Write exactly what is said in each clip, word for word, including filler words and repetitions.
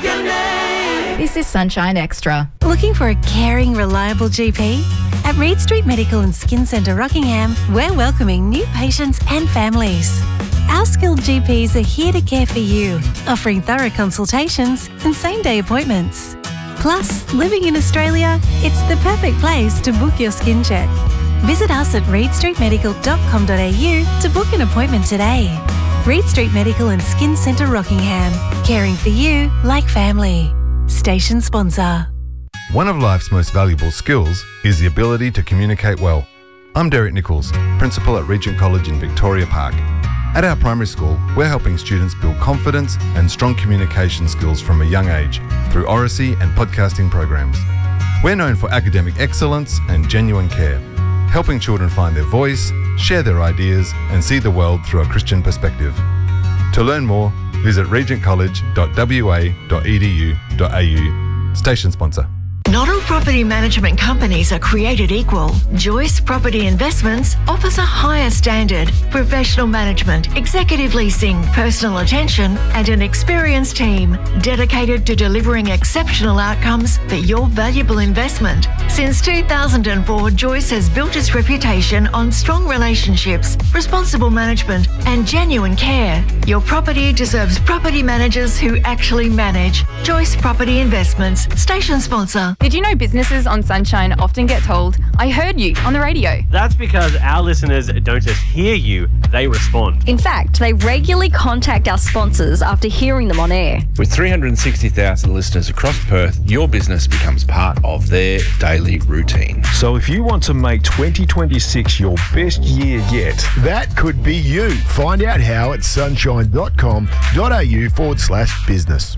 your name. This is Sunshine Extra. Looking for a caring, reliable G P? At Reed Street Medical and Skin Centre Rockingham, we're welcoming new patients and families. Our skilled G Ps are here to care for you, offering thorough consultations and same-day appointments. Plus, living in Australia, it's the perfect place to book your skin check. Visit us at reed street medical dot com dot a u to book an appointment today. Reed Street Medical and Skin Centre Rockingham, caring for you like family. Station sponsor. One of life's most valuable skills is the ability to communicate well. I'm Derek Nichols, Principal at Regent College in Victoria Park. At our primary school, we're helping students build confidence and strong communication skills from a young age through oracy and podcasting programs. We're known for academic excellence and genuine care, helping children find their voice, share their ideas, and see the world through a Christian perspective. To learn more, visit regent college dot w a dot e d u dot a u. Station sponsor. Not all property management companies are created equal. Joyce Property Investments offers a higher standard, professional management, executive leasing, personal attention, and an experienced team dedicated to delivering exceptional outcomes for your valuable investment. Since two thousand four, Joyce has built its reputation on strong relationships, responsible management, and genuine care. Your property deserves property managers who actually manage. Joyce Property Investments, station sponsor. Did you know businesses on Sunshine often get told, "I heard you" on the radio? That's because our listeners don't just hear you, they respond. In fact, they regularly contact our sponsors after hearing them on air. With three hundred sixty thousand listeners across Perth, your business becomes part of their daily routine. So if you want to make twenty twenty-six your best year yet, that could be you. Find out how at sunshine dot com dot a u forward slash business.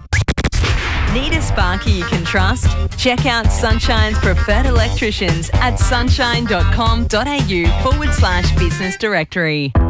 Need a sparky you can trust? Check out Sunshine's preferred electricians at sunshine dot com dot a u forward slash business directory.